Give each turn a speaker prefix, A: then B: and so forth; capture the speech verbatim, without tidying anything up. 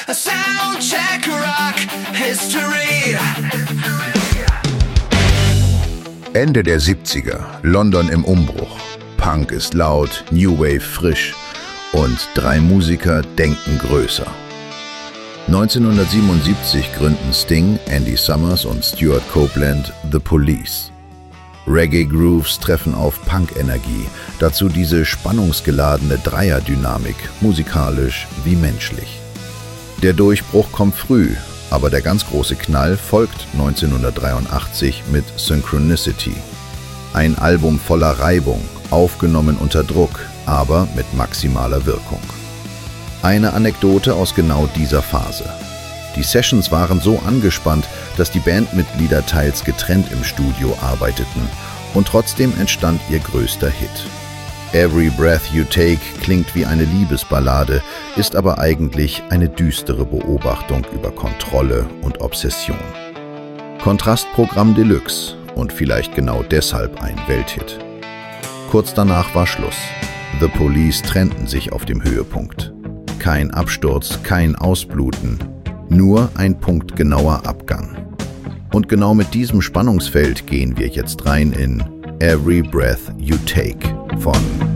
A: A soundcheck rock history.
B: Ende der siebziger, London im Umbruch. Punk ist laut, New Wave frisch und drei Musiker denken größer. neunzehnhundertsiebenundsiebzig gründen Sting, Andy Summers und Stuart Copeland The Police. Reggae-Grooves treffen auf Punk-Energie, dazu diese spannungsgeladene Dreierdynamik, musikalisch wie menschlich. Der Durchbruch kommt früh, aber der ganz große Knall folgt neunzehnhundertdreiundachtzig mit Synchronicity. Ein Album voller Reibung, aufgenommen unter Druck, aber mit maximaler Wirkung. Eine Anekdote aus genau dieser Phase. Die Sessions waren so angespannt, dass die Bandmitglieder teils getrennt im Studio arbeiteten und trotzdem entstand ihr größter Hit. Every Breath You Take klingt wie eine Liebesballade, ist aber eigentlich eine düstere Beobachtung über Kontrolle und Obsession. Kontrastprogramm Deluxe und vielleicht genau deshalb ein Welthit. Kurz danach war Schluss. The Police trennten sich auf dem Höhepunkt. Kein Absturz, kein Ausbluten, nur ein punktgenauer Abgang. Und genau mit diesem Spannungsfeld gehen wir jetzt rein in Every Breath You Take von